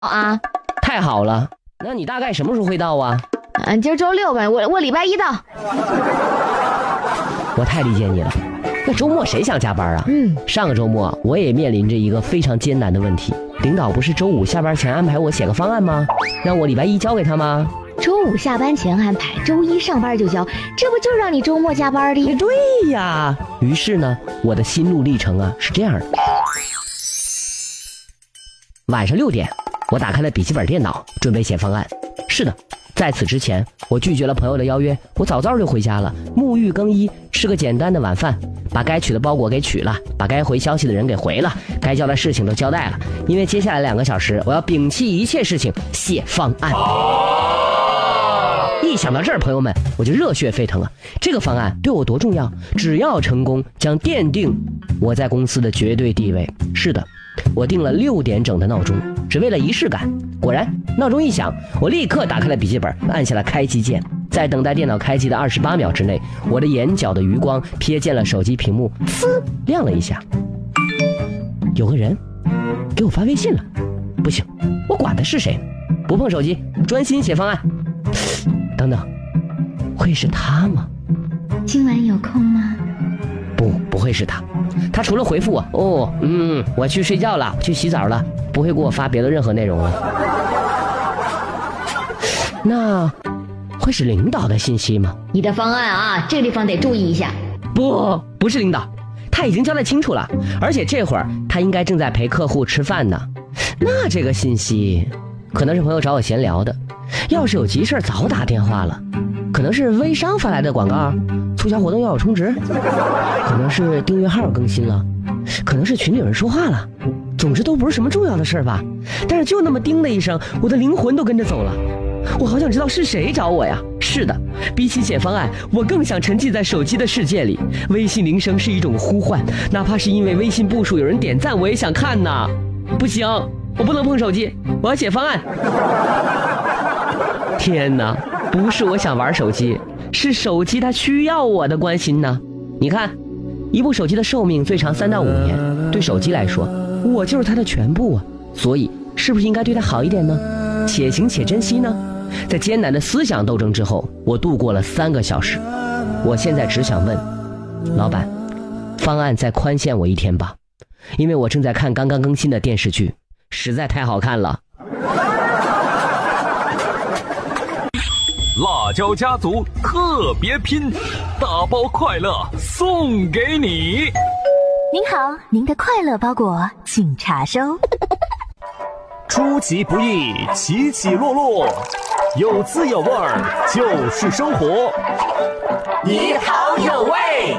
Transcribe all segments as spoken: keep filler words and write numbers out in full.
啊， 太好了，那你大概什么时候会到啊？ 嗯，今儿周六吧，我我礼拜一到。 我太理解你了，那周末谁想加班啊？ 嗯， 上个周末我也面临着一个非常艰难的问题，领导不是周五下班前安排我写个方案吗？让我礼拜一交给他吗？ 周五下班前安排，周一上班就交，这不就让你周末加班的？ 对呀，于是呢，我的心路历程啊是这样的。晚上六点，我打开了笔记本电脑，准备写方案。是的，在此之前，我拒绝了朋友的邀约，我早早就回家了，沐浴更衣，吃个简单的晚饭，把该取的包裹给取了，把该回消息的人给回了，该交代事情都交代了。因为接下来两个小时，我要摒弃一切事情，写方案。一想到这儿，朋友们，我就热血沸腾啊！这个方案对我多重要，只要成功，将奠定我在公司的绝对地位。是的，我定了六点整的闹钟，只为了仪式感。果然，闹钟一响，我立刻打开了笔记本，按下了开机键。在等待电脑开机的二十八秒之内，我的眼角的余光瞥见了手机屏幕，呲亮了一下，有个人给我发微信了。不行，我管他是谁呢，不碰手机，专心写方案。等等，会是他吗？ 今晚有空吗？ 不，不会是他。他除了回复我，哦，嗯，我去睡觉了，去洗澡了，不会给我发别的任何内容了。那会是领导的信息吗？ 你的方案啊，这个地方得注意一下。 不，不是领导，他已经交代清楚了，而且这会儿他应该正在陪客户吃饭呢。那这个信息可能是朋友找我闲聊的，要是有急事早打电话了。可能是微商发来的广告，促销活动要有充值，可能是订阅号更新了，可能是群里有人说话了，总之都不是什么重要的事吧。但是就那么叮的一声，我的灵魂都跟着走了。我好想知道是谁找我呀。是的，比起写方案，我更想沉浸在手机的世界里。微信铃声是一种呼唤，哪怕是因为微信步数有人点赞，我也想看呐。不行，我不能碰手机，我要写方案。天哪，不是我想玩手机，是手机它需要我的关心呢。你看，一部手机的寿命最长三到五年，对手机来说，我就是它的全部啊。所以，是不是应该对它好一点呢？且行且珍惜呢？在艰难的思想斗争之后，我度过了三个小时。我现在只想问，老板，方案再宽限我一天吧，因为我正在看刚刚更新的电视剧，实在太好看了。 辣椒家族特别拼，大包快乐送给你。 您好，您的快乐包裹请查收。 出其不意，起起落落，有滋有味儿就是生活。 你好有味。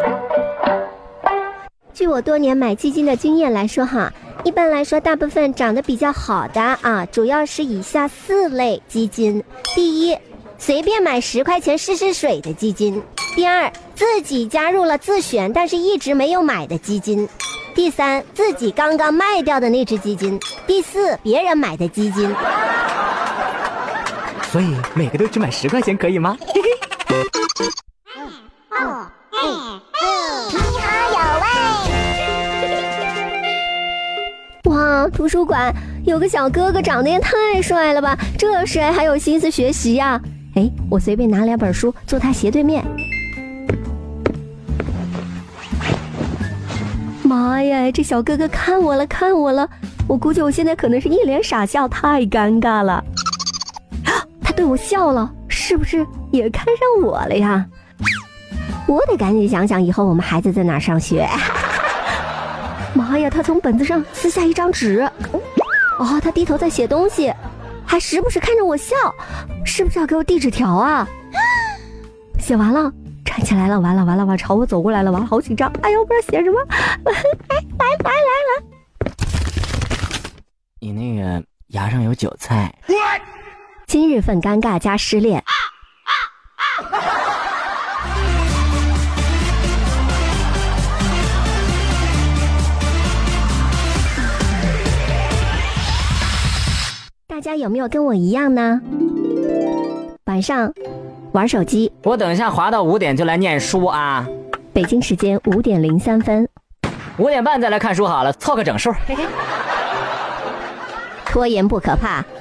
据我多年买基金的经验来说哈，一般来说大部分涨得比较好的啊，主要是以下四类基金。第一，随便买十块钱试试水的基金。第二，自己加入了自选但是一直没有买的基金。第三，自己刚刚卖掉的那只基金。第四，别人买的基金。 所以每个都只买十块钱可以吗？嘿嘿。 哦，你好有味。哇，图书馆有个小哥哥长得也太帅了吧，这帅还有心思学习呀。哎，我随便拿两本书坐他斜对面。妈呀，这小哥哥看我了看我了，我估计我现在可能是一脸傻笑，太尴尬了。他对我笑了，是不是也看上我了呀？我得赶紧想想以后我们孩子在哪儿上学。妈呀，他从本子上撕下一张纸，哦，他低头在写东西，还时不时看着我笑，是不是要给我递纸条啊？写完了，站起来了，完了完了完了，朝我走过来了，完了好紧张，哎呦，不知道写什么。来来来来来， 你那个牙上有韭菜。 今日份尴尬加失恋。大家有没有跟我一样呢？晚上玩手机， 我等一下滑到五点就来念书啊。 北京时间五点零三分， 五点半再来看书好了，凑个整数。嘿嘿。 拖延不可怕，